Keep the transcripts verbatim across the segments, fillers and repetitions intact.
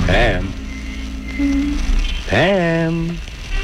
Pam. Mm. Pam.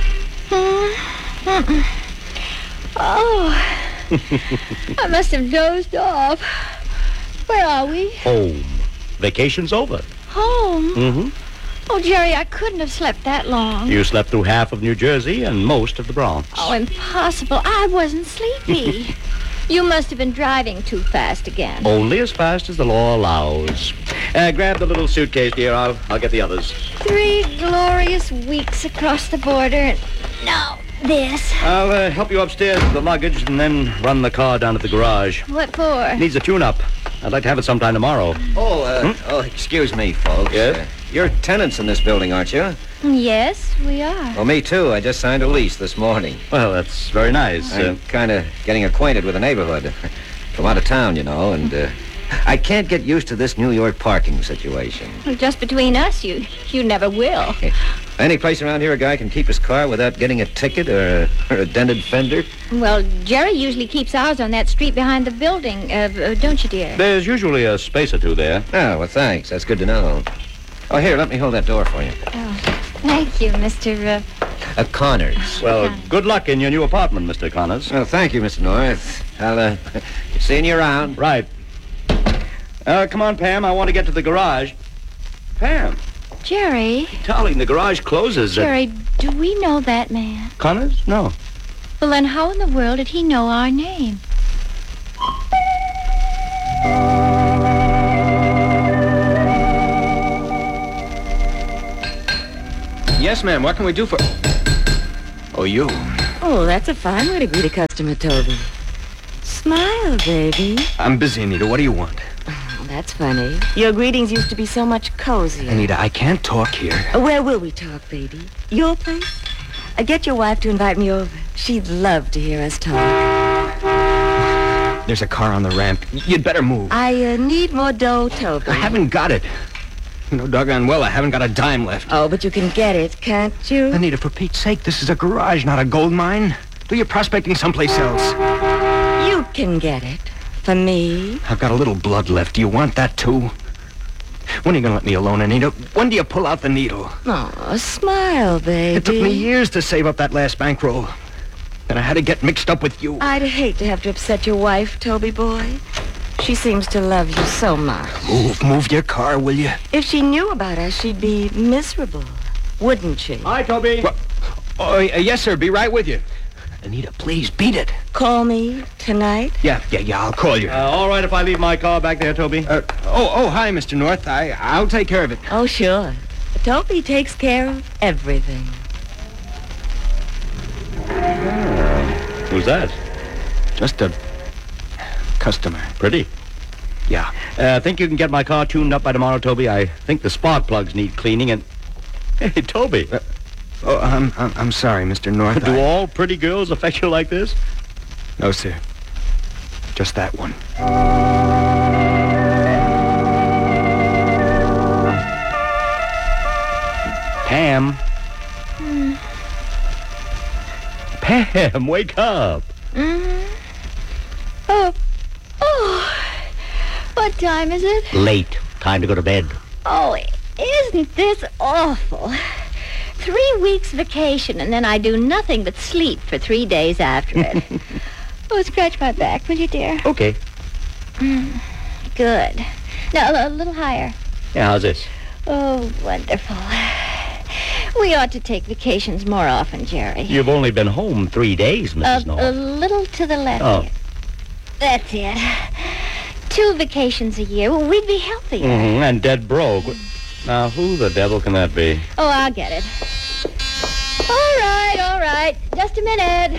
Mm. Oh, I must have dozed off. Where are we? Home. Vacation's over. Home? Mm-hmm. Oh, Jerry, I couldn't have slept that long. You slept through half of New Jersey and most of the Bronx. Oh, impossible. I wasn't sleepy. You must have been driving too fast again. Only as fast as the law allows. Uh, grab the little suitcase, dear. I'll, I'll get the others. Three glorious weeks across the border, and now this. I'll uh, help you upstairs with the luggage and then run the car down to the garage. What for? Needs a tune-up. I'd like to have it sometime tomorrow. Oh, uh, Hmm? oh, excuse me, folks. Yes? Uh, you're tenants in this building, aren't you? Yes, we are. Well, me too. I just signed a lease this morning. Well, that's very nice. I'm Uh, kind of getting acquainted with the neighborhood. From out of town, you know, and uh, I can't get used to this New York parking situation. Well, just between us, you you never will. Any place around here a guy can keep his car without getting a ticket or a, or a dented fender? Well, Jerry usually keeps ours on that street behind the building, uh, uh, don't you, dear? there's usually a space or two there. Oh, well, thanks. That's good to know. Oh, here, let me hold that door for you. Oh, thank you, Mister Uh, Uh, Connors. Well, Yeah. good luck in your new apartment, Mister Connors. Well, thank you, Mister North. I'll, uh, seeing you around. Right. Uh, come on, Pam. I want to get to the garage. Pam. Jerry, Darling, the garage closes at... Jerry, do we know that man? Connors? No. Well, then how in the world did he know our name? Yes, ma'am. What can we do for... Oh, you. Oh, that's a fine way to greet a customer, Toby. Smile, baby. I'm busy, Anita. What do you want? Oh, that's funny. Your greetings used to be so much cozier. Anita, I can't talk here. Uh, Where will we talk, baby? Your place? Uh, get your wife to invite me over. She'd love to hear us talk. There's a car on the ramp. You'd better move. I uh, need more dough, Toby. I haven't got it. You know, doggone well, I haven't got a dime left. Oh, but you can get it, can't you? Anita, for Pete's sake, this is a garage, not a gold mine. Do your prospecting someplace else. You can get it. For me. I've got a little blood left. Do you want that, too? When are you going to let me alone, Anita? When do you pull out the needle? Oh, smile, baby. It took me years to save up that last bankroll. Then I had to get mixed up with you. I'd hate to have to upset your wife, Toby boy. She seems to love you so much. Move, move your car, will you? If she knew about us, she'd be miserable, wouldn't she? Hi, Toby. What? Oh, uh, yes, sir. Be right with you. Anita, please, beat it. Call me tonight? Yeah, yeah, yeah, I'll call you. Uh, all right if I leave my car back there, Toby? Uh, oh, oh, hi, Mister North. I, I'll take care of it. Oh, sure. Toby takes care of everything. Who's that? Just a customer. Pretty. Yeah. Uh, think you can get my car tuned up by tomorrow, Toby? I think the spark plugs need cleaning and... Hey, Toby. Uh, oh, I'm, I'm, I'm sorry, Mister North. Do I- all pretty girls affect you like this? No, sir. Just that one. Pam. Mm. Pam, wake up. Mm-hmm. Oh, oh. What time is it? Late. Time to go to bed. Oh, isn't this awful? Three weeks vacation, and then I do nothing but sleep for three days after it. Oh, scratch my back, will you, dear? Okay. Mm, good. Now, a little higher. Yeah, how's this? Oh, wonderful. We ought to take vacations more often, Jerry. You've only been home three days, A, Missus a North. little to the left. Oh. here. That's it. Two vacations a year. Well, we'd be healthier. Mm-hmm, and dead broke. Now, who the devil can that be? Oh, I'll get it. All right, all right. Just a minute.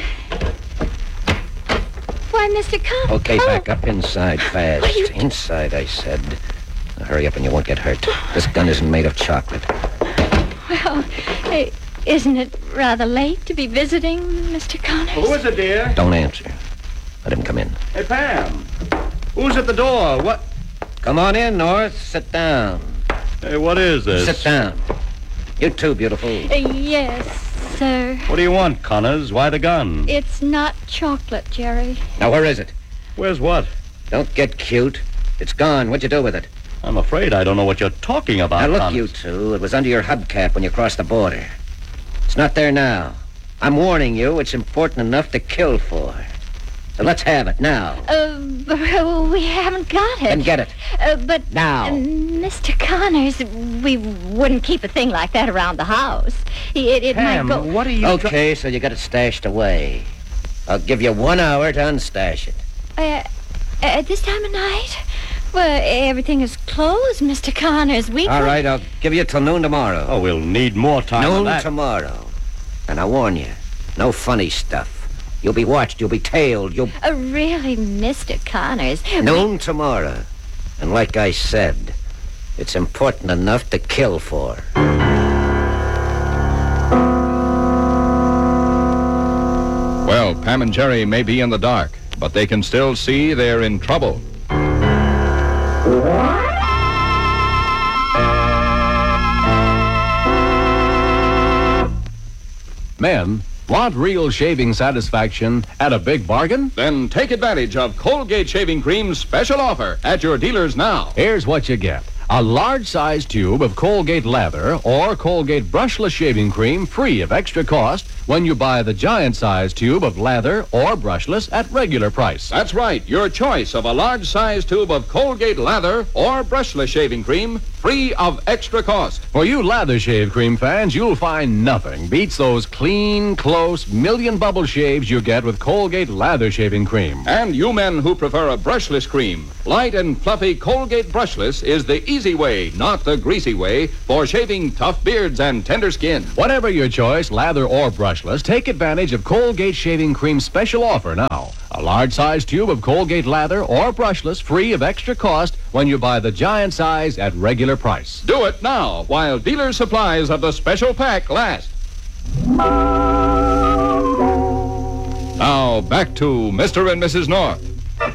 Why, Mister Cobb. Okay, oh. back up inside fast. What are you- Inside, I said. Now, hurry up and you won't get hurt. This gun isn't made of chocolate. Well, eh, isn't it rather late to be visiting, Mister Connors? Who is it, dear? Don't answer. Let him come in. Hey, Pam. Who's at the door? What? Come on in, North. Sit down. Hey, what is this? Sit down. You too, beautiful. Uh, yes, sir. What do you want, Connors? Why the gun? It's not chocolate, Jerry. Now, where is it? Where's what? Don't get cute. It's gone. What'd you do with it? I'm afraid I don't know what you're talking about, Now, look, Thomas. you two. It was under your hubcap when you crossed the border. It's not there now. I'm warning you, it's important enough to kill for. So let's have it now. Uh, but, uh, we haven't got it. Then get it. Uh, but, Now. uh, Mister Connors, we wouldn't keep a thing like that around the house. It, it Pam, might go... what are you... Okay, so you got it stashed away. I'll give you one hour to unstash it. Uh, at this time of night? Well, everything is closed, Mister Connors. We All could- right, I'll give you till noon tomorrow. Oh, we'll need more time than noon that. tomorrow. And I warn you, no funny stuff. You'll be watched, you'll be tailed, you'll... Uh, really, Mister Connors. Noon tomorrow. And like I said, it's important enough to kill for. Well, Pam and Jerry may be in the dark, but they can still see they're in trouble. Men, want real shaving satisfaction at a big bargain? Then take advantage of Colgate Shaving Cream's special offer at your dealers now. Here's what you get. A large-sized tube of Colgate Lather or Colgate Brushless Shaving Cream free of extra cost when you buy the giant-sized tube of Lather or Brushless at regular price. That's right, your choice of a large-sized tube of Colgate Lather or Brushless Shaving Cream free of extra cost. For you Lather Shave Cream fans, you'll find nothing beats those clean, close, million-bubble shaves you get with Colgate Lather Shaving Cream. And you men who prefer a brushless cream, light and fluffy Colgate Brushless is the easy way, not the greasy way, for shaving tough beards and tender skin. Whatever your choice, lather or brushless, take advantage of Colgate Shaving Cream's special offer now. A large-sized tube of Colgate Lather or brushless free of extra cost when you buy the giant size at regular price. Do it now while dealer supplies of the special pack last. Now back to Mister and Missus North.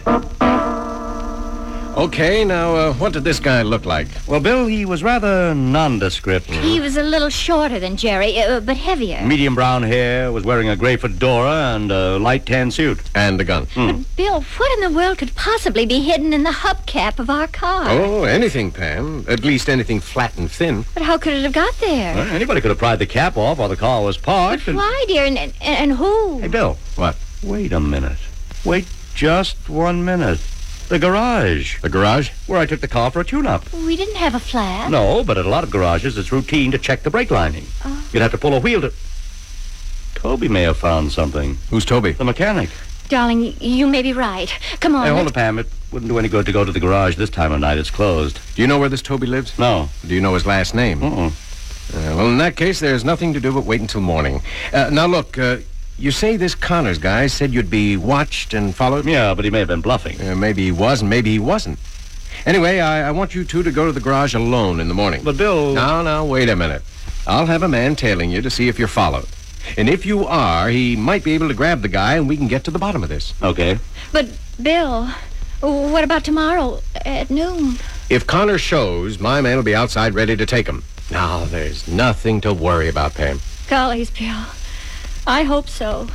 Okay, now, uh, what did this guy look like? Well, Bill, he was rather nondescript. He was a little shorter than Jerry, uh, but heavier. Medium brown hair, was wearing a gray fedora and a light tan suit. And a gun. Bill, what in the world could possibly be hidden in the hubcap of our car? Oh, anything, Pam. At least anything flat and thin. But how could it have got there? Well, anybody could have pried the cap off while the car was parked. But and- why, dear, and, and, and who? Hey, Bill. What? Wait a minute. Wait just one minute. The garage, The garage? where I took the car for a tune-up. We didn't have a flat. No, but at a lot of garages, it's routine to check the brake lining. Oh. You'd have to pull a wheel to... Toby may have found something. Who's Toby? The mechanic. Darling, y- you may be right. Come on. Hey, hold let's- it, Pam. It wouldn't do any good to go to the garage this time of night. It's closed. Do you know where this Toby lives? No. Do you know his last name? Uh-uh. Uh, well, in that case, there's nothing to do but wait until morning. Uh, now, look, uh, you say this Connors guy said you'd be watched and followed? Yeah, but he may have been bluffing. Uh, maybe he was, and maybe he wasn't. Anyway, I, I want you two to go to the garage alone in the morning. But, Bill... Now, now, wait a minute. I'll have a man tailing you to see if you're followed. And if you are, he might be able to grab the guy, and we can get to the bottom of this. Okay. But, Bill, what about tomorrow at noon? If Connor shows, my man will be outside ready to take him. Now, there's nothing to worry about, Pam. Gollies, Bill. I hope so.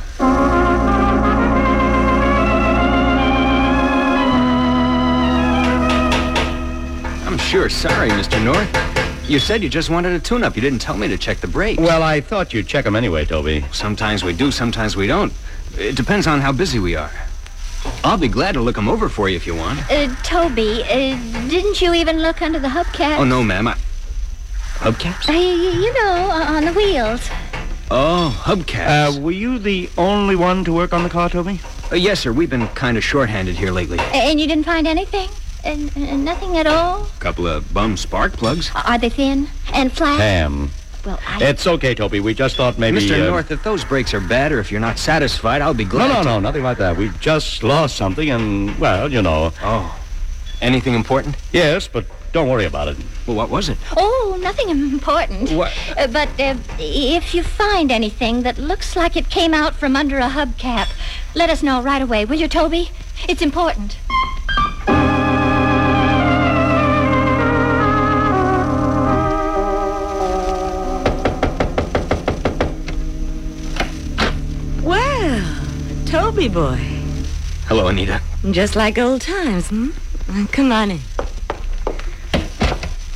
I'm sure sorry, Mister North. You said you just wanted a tune-up. You didn't tell me to check the brakes. Well, I thought you'd check him anyway, Toby. Sometimes we do, sometimes we don't. It depends on how busy we are. I'll be glad to look them over for you if you want. Uh, Toby, uh, didn't you even look under the hubcap? Oh, no, ma'am. I... Hubcaps? Uh, y- you know, uh, on the wheels. Oh, hubcaps. Uh, were you the only one to work on the car, Toby? Uh, yes, sir. We've been kind of short-handed here lately. And you didn't find anything? Uh, n- nothing at all? Couple of bum spark plugs. Are they thin and flat? Pam. Well, I... It's okay, Toby. We just thought maybe... Mister uh, North, if those brakes are bad or if you're not satisfied, I'll be No, glad no, to... no, nothing like that. We just lost something and, well, you know. Oh. Anything important? Yes, but don't worry about it. Well, what was it? Oh, nothing important. What? Uh, but uh, if you find anything that looks like it came out from under a hubcap, let us know right away, will you, Toby? It's important. Well, Toby boy. Hello, Anita. Just like old times, hmm? Uh, Come on in.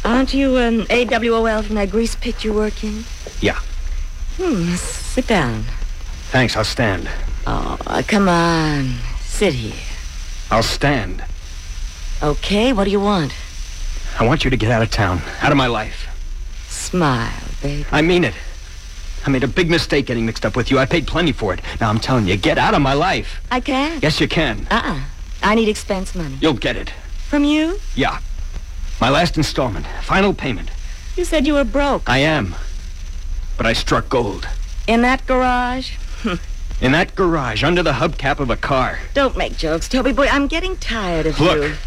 Aren't you an A W O L from that grease pit you work in? Yeah. Hmm, sit down. Thanks, I'll stand. Oh, come on. Sit here. I'll stand. Okay, what do you want? I want you to get out of town, out of my life. Smile, baby. I mean it. I made a big mistake getting mixed up with you. I paid plenty for it. Now I'm telling you, get out of my life. I can. Yes, you can. Uh-uh. I need expense money. You'll get it. From you? Yeah. My last installment. Final payment. You said you were broke. I am. But I struck gold. In that garage? In that garage, under the hubcap of a car. Don't make jokes, Toby boy. I'm getting tired of Look. you.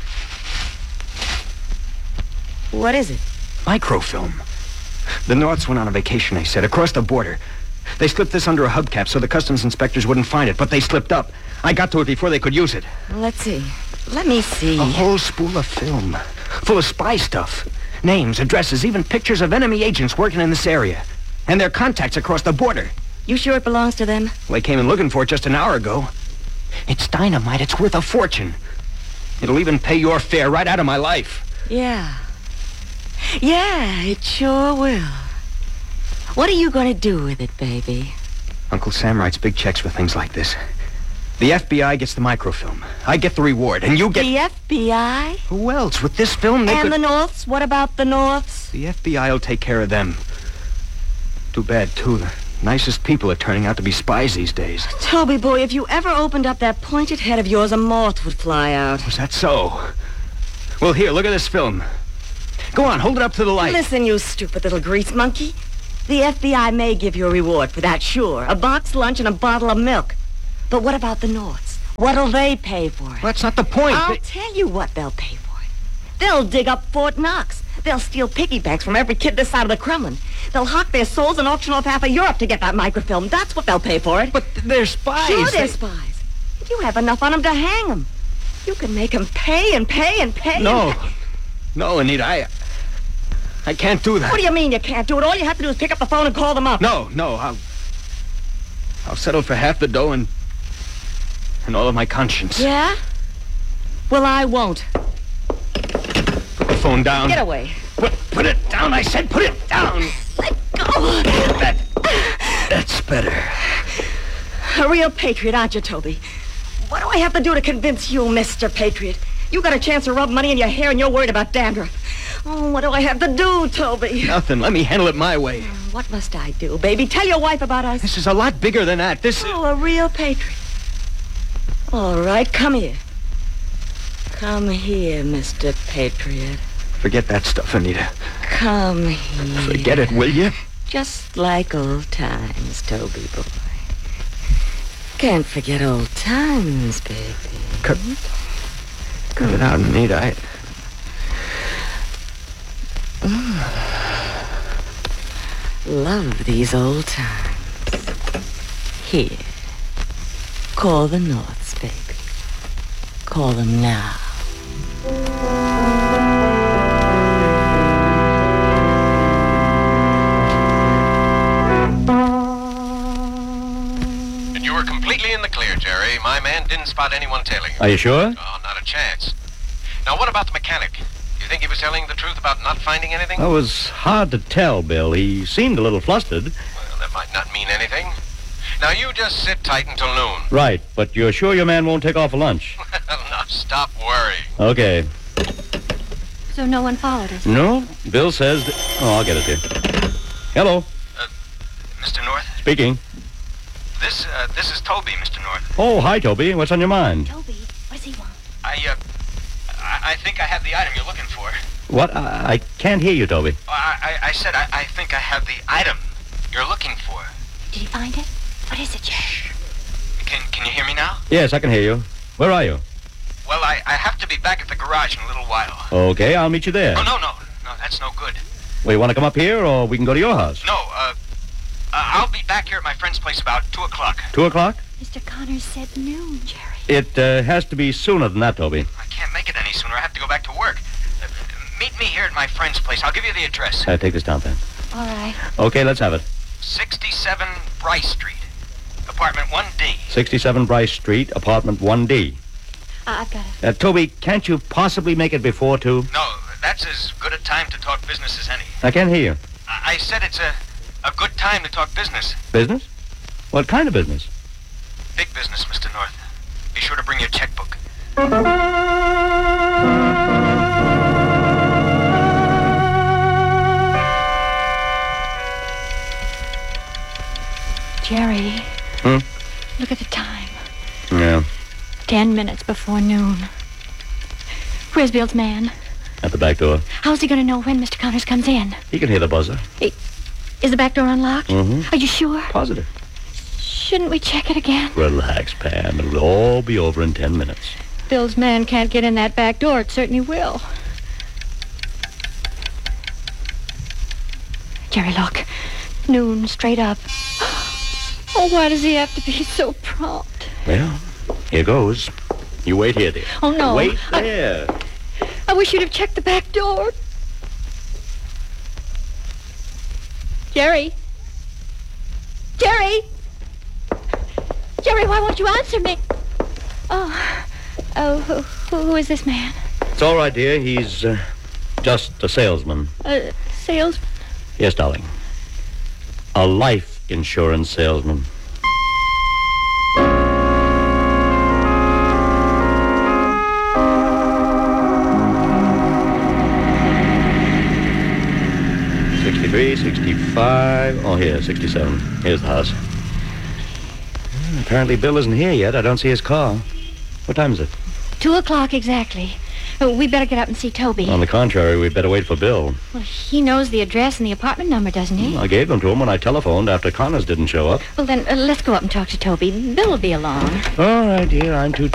What is it? Microfilm. The Norths went on a vacation, they said, across the border. They slipped this under a hubcap so the customs inspectors wouldn't find it, but they slipped up. I got to it before they could use it. Let's see. Let me see. A whole spool of film, full of spy stuff. Names, addresses, even pictures of enemy agents working in this area. And their contacts across the border. You sure it belongs to them? Well, they came in looking for it just an hour ago. It's dynamite. It's worth a fortune. It'll even pay your fare right out of my life. Yeah. Yeah, it sure will. What are you going to do with it, baby? Uncle Sam writes big checks for things like this. The F B I gets the microfilm. I get the reward, and you get... The F B I? Who else? With this film, they And could... the Norths? What about the Norths? The F B I will take care of them. Too bad, too. The nicest people are turning out to be spies these days. Toby boy, if you ever opened up that pointed head of yours, a moth would fly out. Was that so? Well, here, look at this film. Go on, hold it up to the light. Listen, you stupid little grease monkey. The F B I may give you a reward for that, sure. A box lunch and a bottle of milk. But what about the Norths? What'll they pay for it? Well, that's not the point. I'll They- tell you what they'll pay for it. They'll dig up Fort Knox. They'll steal piggy banks from every kid this side of the Kremlin. They'll hawk their souls and auction off half of Europe to get that microfilm. That's what they'll pay for it. But they're spies. Sure, they're They- spies. You have enough on them to hang them. You can make them pay and pay and pay. No. and pay. No, Anita, I... I can't do that. What do you mean you can't do it? All you have to do is pick up the phone and call them up. No, no, I'll... I'll settle for half the dough and... and all of my conscience. Yeah? Well, I won't. Put the phone down. Get away. Put, put it down, I said, put it down. Let go. That, that's better. A real patriot, aren't you, Toby? What do I have to do to convince you, Mister Patriot? You got a chance to rub money in your hair and you're worried about dandruff. Oh, what do I have to do, Toby? Nothing. Let me handle it my way. What must I do, baby? Tell your wife about us. This is a lot bigger than that. This... Oh, a real patriot. All right, come here. Come here, Mister Patriot. Forget that stuff, Anita. Come here. Forget it, will you? Just like old times, Toby boy. Can't forget old times, baby. Cut, cut it out, Anita. I... Love these old times. Here. Call the Norths, baby. Call them now. And you were completely in the clear, Jerry. My man didn't spot anyone tailing you. Are you sure? Oh, not a chance. Now, what about the mechanic? You think he was telling the truth about not finding anything? That was hard to tell, Bill. He seemed a little flustered. Well, that might not mean anything. Now, you just sit tight until noon. Right, but you're sure your man won't take off for lunch? Now, stop worrying. Okay. So no one followed us. No, Bill says... That... Oh, I'll get it here. Hello, Mister North, speaking. this, uh, this is Toby, Mister North. Oh, hi, Toby. What's on your mind? Toby, what does he want? I, uh, I, I think I have the item you're looking for. What? I, I can't hear you, Toby. I, I, I said I, I think I have the item you're looking for. Did he find it? What is it, Jerry? Can, can you hear me now? Yes, I can hear you. Where are you? Well, I, I have to be back at the garage in a little while. Okay, I'll meet you there. Oh, no, no. No, that's no good. Well, you want to come up here, or we can go to your house? No, uh, uh, I'll be back here at my friend's place about two o'clock. Two o'clock? Mister Connors said noon, Jerry. It uh, has to be sooner than that, Toby. I can't make it any sooner. I have to go back to work. Uh, meet me here at my friend's place. I'll give you the address. Uh, take this down, Ben. All right. Okay, let's have it. sixty-seven Bryce Street, apartment one D. sixty-seven Bryce Street, apartment one D. Uh, I've got it. Uh, Toby, can't you possibly make it before two? No, that's as good a time to talk business as any. I can't hear you. I, I said it's a, a good time to talk business. Business? What kind of business? Big business, Mister North. Be sure to bring your checkbook. Jerry. Hmm? Look at the time. Yeah, Ten minutes before noon. Where's Bill's man? at the back door. How's he going to know when Mister Connors comes in? He can hear the buzzer. Is the back door unlocked? Mm-hmm. Are you sure? Positive. Shouldn't we check it again? Relax, Pam. It'll all be over in ten minutes. Bill's man can't get in that back door. It certainly will. Jerry, look. Noon, straight up. Oh, why does he have to be so prompt? Well, here goes. You wait here, dear. Oh, no. Wait I- there. I wish you'd have checked the back door. Jerry? Jerry? Jerry, why won't you answer me? Oh, oh, who, who is this man? It's all right, dear. He's uh, just a salesman. A sales... Yes, darling. A life insurance salesman. Sixty-three, sixty-five. Oh, here, sixty-seven. Here's the house. Hmm, Apparently Bill isn't here yet. I don't see his car. What time is it? Two o'clock exactly. Oh, we better get up and see Toby. On the contrary, we'd better wait for Bill. Well, he knows the address and the apartment number, doesn't he? I gave them to him when I telephoned after Connors didn't show up. Well, then, uh, let's go up and talk to Toby. Bill will be along. All right, dear. I'm too